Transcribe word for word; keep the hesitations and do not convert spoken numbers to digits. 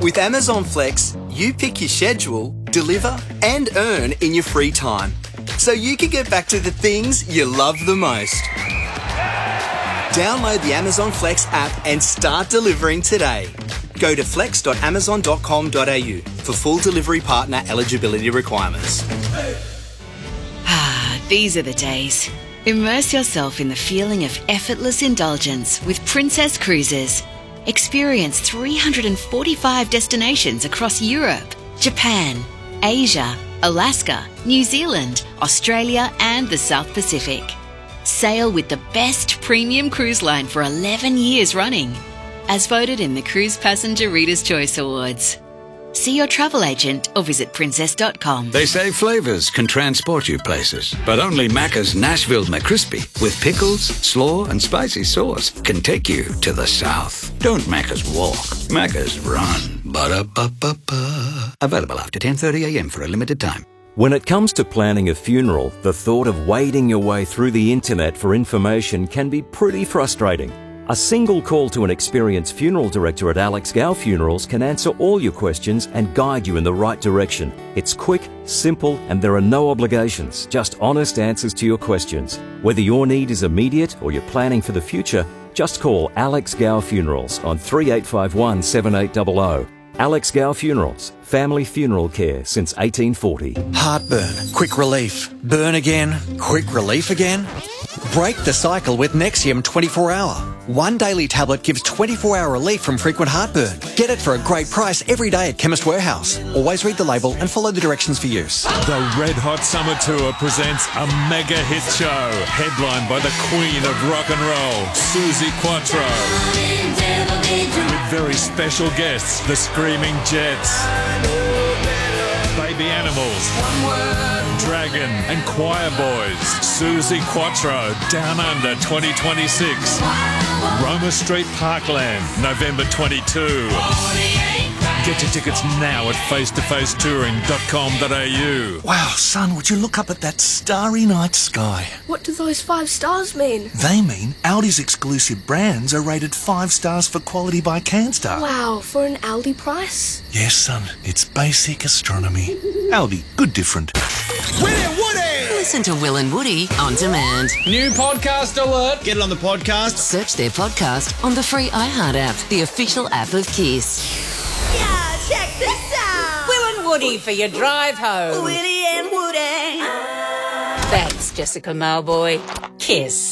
With Amazon Flex, you pick your schedule, deliver and earn in your free time, so you can get back to the things you love the most. Download the Amazon Flex app and start delivering today. Go to flex dot amazon dot com dot a u for full delivery partner eligibility requirements. Ah, these are the days. Immerse yourself in the feeling of effortless indulgence with Princess Cruises. Experience three hundred forty-five destinations across Europe, Japan, Asia, Alaska, New Zealand, Australia and the South Pacific. Sail with the best premium cruise line for eleven years running, as voted in the Cruise Passenger Reader's Choice Awards. See your travel agent or visit princess dot com. They say flavours can transport you places, but only Macca's Nashville McCrispy with pickles, slaw and spicy sauce can take you to the south. Don't Macca's walk, Macca's run. Ba-da-ba-ba-ba. Available after ten thirty a m for a limited time. When it comes to planning a funeral, the thought of wading your way through the internet for information can be pretty frustrating. A single call to an experienced funeral director at Alex Gow Funerals can answer all your questions and guide you in the right direction. It's quick, simple, and there are no obligations, just honest answers to your questions. Whether your need is immediate or you're planning for the future, just call Alex Gow Funerals on three eight five one, seven eight zero zero. Alex Gow Funerals, family funeral care since eighteen forty. Heartburn, quick relief. Burn again, quick relief again. Break the cycle with Nexium twenty-four hour. One daily tablet gives twenty-four hour relief from frequent heartburn. Get it for a great price every day at Chemist Warehouse. Always read the label and follow the directions for use. The Red Hot Summer Tour presents a mega hit show, headlined by the Queen of Rock and Roll, Suzi Quatro. With very special guests, the Screaming Jets, Baby Animals, Dragon and Choir Boys. Suzi Quatro, Down Under twenty twenty-six. Roma Street Parkland, November twenty-second. Get your tickets now at face to face touring dot com dot a u. Wow, son, would you look up at that starry night sky? What do those five stars mean? They mean Audi's exclusive brands are rated five stars for quality by CanStar. Wow, for an Aldi price? Yes, son, it's basic astronomy. Aldi, good different. Willie Woody! Listen to Will and Woody on demand. New podcast alert. Get it on the podcast. Search their podcast on the free iHeart app, the official app of Kiss. Yeah, check this out. Will and Woody for your drive home. Willie and Woody. That's Jessica Mauboy. Kiss.